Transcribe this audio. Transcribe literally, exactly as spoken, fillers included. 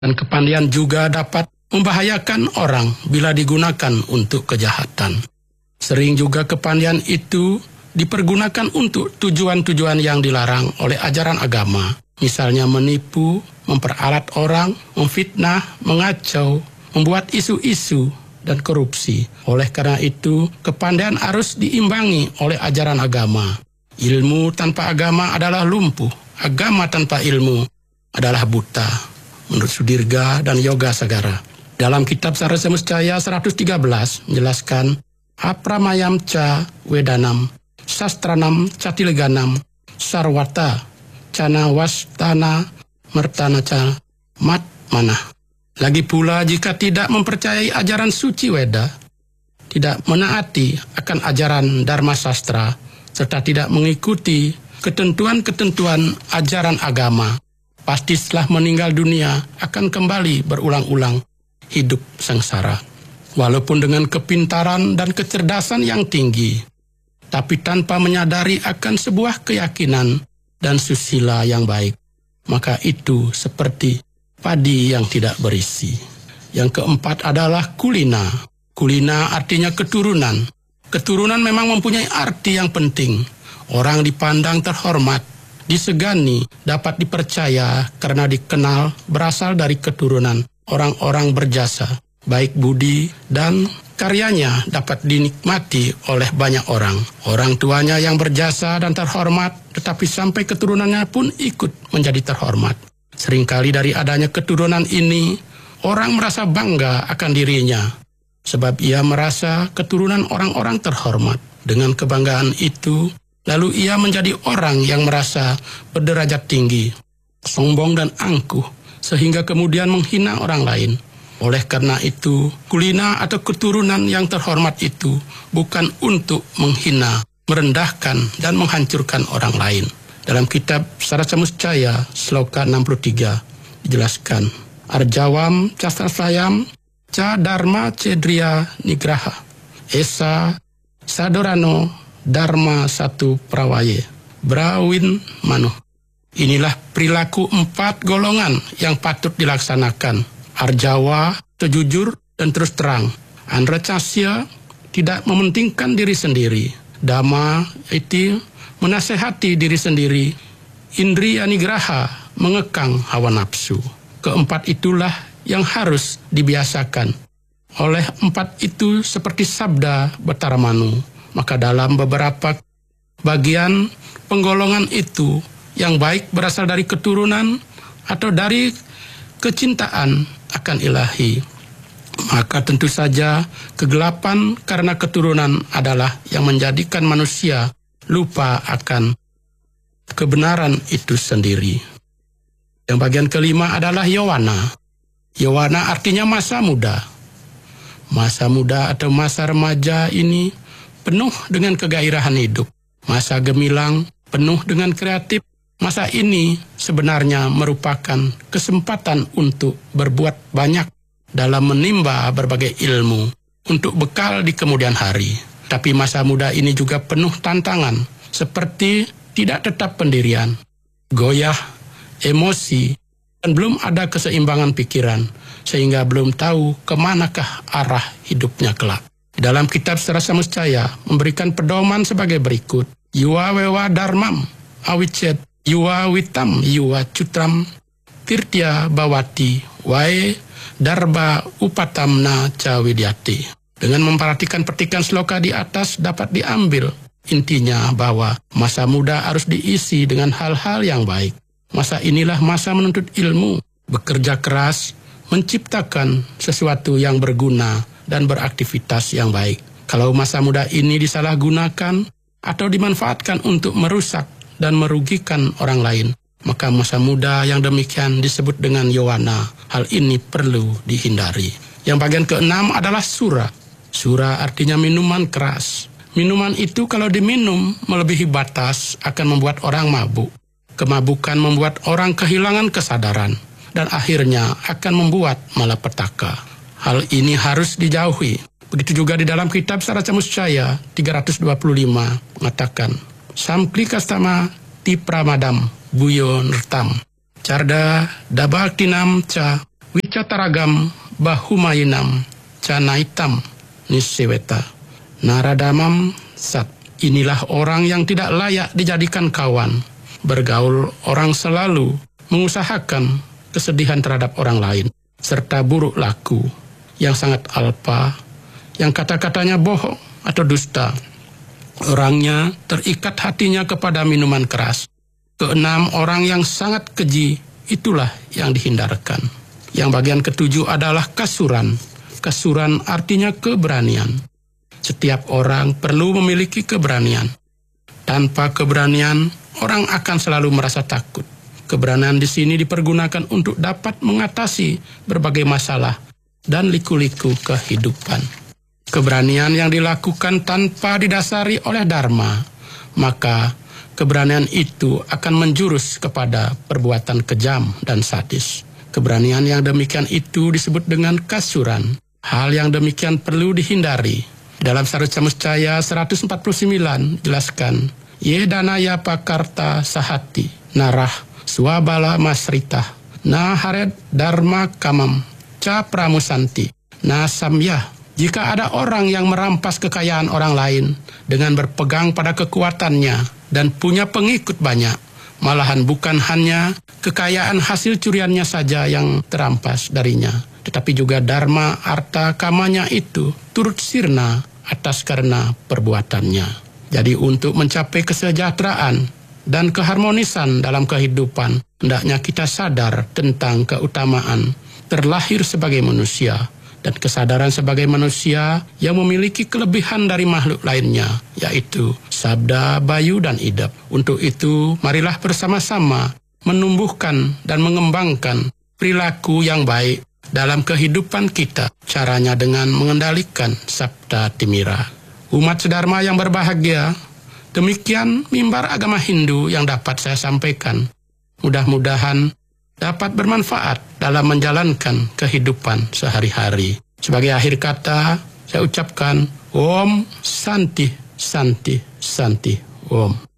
Dan kepandaian juga dapat membahayakan orang bila digunakan untuk kejahatan. Sering juga kepandaian itu dipergunakan untuk tujuan-tujuan yang dilarang oleh ajaran agama. Misalnya menipu, memperalat orang, memfitnah, mengacau, membuat isu-isu, dan korupsi. Oleh karena itu, kepandaian harus diimbangi oleh ajaran agama. Ilmu tanpa agama adalah lumpuh. Agama tanpa ilmu adalah buta. Menurut Sudirga dan Yoga Sagara. Dalam kitab Sarasa Muscaya seratus tiga belas menjelaskan apramayam ca wedanam, sastranam catileganam, sarwata, cana wastana, mertana ca mat manah. Lagi pula jika tidak mempercayai ajaran suci Weda, tidak menaati akan ajaran Dharma Sastra, serta tidak mengikuti ketentuan-ketentuan ajaran agama, pasti setelah meninggal dunia akan kembali berulang-ulang hidup sengsara. Walaupun dengan kepintaran dan kecerdasan yang tinggi, tapi tanpa menyadari akan sebuah keyakinan dan susila yang baik, maka itu seperti padi yang tidak berisi. Yang keempat adalah kulina. Kulina artinya keturunan. Keturunan memang mempunyai arti yang penting. Orang dipandang terhormat, disegani, dapat dipercaya karena dikenal berasal dari keturunan orang-orang berjasa, baik budi dan karyanya dapat dinikmati oleh banyak orang. Orang tuanya yang berjasa dan terhormat, tetapi sampai keturunannya pun ikut menjadi terhormat. Seringkali dari adanya keturunan ini, orang merasa bangga akan dirinya, sebab ia merasa keturunan orang-orang terhormat. Dengan kebanggaan itu, lalu ia menjadi orang yang merasa berderajat tinggi, sombong dan angkuh, sehingga kemudian menghina orang lain. Oleh karena itu, kulina atau keturunan yang terhormat itu bukan untuk menghina, merendahkan, dan menghancurkan orang lain. Dalam kitab Sarasa Muscaya, sloka enam puluh tiga, dijelaskan, Arjawam castasayam ca dharma cedria nigraha, esa sadorano dharma satu prawaye, brawin manuh. Inilah perilaku empat golongan yang patut dilaksanakan. Arjawa, terjujur dan terus terang. Andra Casya, tidak mementingkan diri sendiri. Dhamma, itu menasehati diri sendiri. Indriya nigraha, mengekang hawa nafsu. Keempat itulah yang harus dibiasakan. Oleh empat itu seperti sabda Battaramanu. Maka dalam beberapa bagian penggolongan itu, yang baik berasal dari keturunan atau dari kecintaan akan ilahi, maka tentu saja kegelapan karena keturunan adalah yang menjadikan manusia lupa akan kebenaran itu sendiri. Yang bagian kelima adalah Yawana. Yawana artinya masa muda. Masa muda atau masa remaja ini penuh dengan kegairahan hidup. Masa gemilang penuh dengan kreatif. Masa ini sebenarnya merupakan kesempatan untuk berbuat banyak dalam menimba berbagai ilmu untuk bekal di kemudian hari. Tapi masa muda ini juga penuh tantangan, seperti tidak tetap pendirian, goyah, emosi, dan belum ada keseimbangan pikiran, sehingga belum tahu kemanakah arah hidupnya kelak. Dalam kitab Sarasa Muscaya memberikan pedoman sebagai berikut. Yuwa wewa dharmam awicet yuwa witam yuwa cutram tirtya bawati wae darba upatamna cawidyati. Dengan memperhatikan petikan sloka di atas dapat diambil intinya bahwa masa muda harus diisi dengan hal-hal yang baik. Masa inilah masa menuntut ilmu, bekerja keras, menciptakan sesuatu yang berguna dan beraktivitas yang baik. Kalau masa muda ini disalahgunakan atau dimanfaatkan untuk merusak dan merugikan orang lain, maka masa muda yang demikian disebut dengan yawana. Hal ini perlu dihindari. Yang bagian keenam adalah sura. Sura artinya minuman keras. Minuman itu kalau diminum melebihi batas akan membuat orang mabuk. Kemabukan membuat orang kehilangan kesadaran dan akhirnya akan membuat malapetaka. Hal ini harus dijauhi. Begitu juga di dalam kitab Sarasa Muscaya tiga ratus dua puluh lima mengatakan, Samkli kastama ti pramadam buyo nirtam. Carda dabaktinam ca Wicataragam bahumayinam canaitam niseweta naradamam sat. Inilah orang yang tidak layak dijadikan kawan. Bergaul orang selalu mengusahakan kesedihan terhadap orang lain, serta buruk laku, yang sangat alpa, yang kata-katanya bohong atau dusta. Orangnya terikat hatinya kepada minuman keras. Keenam, orang yang sangat keji, itulah yang dihindarkan. Yang bagian ketujuh adalah kasuran. Kasuran artinya keberanian. Setiap orang perlu memiliki keberanian. Tanpa keberanian, orang akan selalu merasa takut. Keberanian di sini dipergunakan untuk dapat mengatasi berbagai masalah dan liku-liku kehidupan. Keberanian yang dilakukan tanpa didasari oleh dharma, maka keberanian itu akan menjurus kepada perbuatan kejam dan sadis. Keberanian yang demikian itu disebut dengan kasuran. Hal yang demikian perlu dihindari. Dalam Sarusca Muscaya seratus empat puluh sembilan jelaskan, Ye danaya pakarta sahati, narah swabala masritah, na hared dharma kamam, ca pramusanti, na samyah. Jika ada orang yang merampas kekayaan orang lain dengan berpegang pada kekuatannya dan punya pengikut banyak, malahan bukan hanya kekayaan hasil curiannya saja yang terampas darinya, tetapi juga dharma arta kamanya itu turut sirna atas karena perbuatannya. Jadi untuk mencapai kesejahteraan dan keharmonisan dalam kehidupan, hendaknya kita sadar tentang keutamaan terlahir sebagai manusia dan kesadaran sebagai manusia yang memiliki kelebihan dari makhluk lainnya, yaitu sabda, bayu, dan idap. Untuk itu, marilah bersama-sama menumbuhkan dan mengembangkan perilaku yang baik dalam kehidupan kita, caranya dengan mengendalikan sabda timira. Umat sedharma yang berbahagia, demikian mimbar agama Hindu yang dapat saya sampaikan. Mudah-mudahan dapat bermanfaat dalam menjalankan kehidupan sehari-hari. Sebagai akhir kata, saya ucapkan Om Santi, Santi, Santi, Om.